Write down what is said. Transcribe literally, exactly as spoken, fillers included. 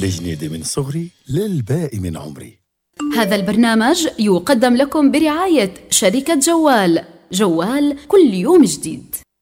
الجنيدة من صغري للباقي من عمري. هذا البرنامج يقدم لكم برعاية شركة جوال. جوال كل يوم جديد.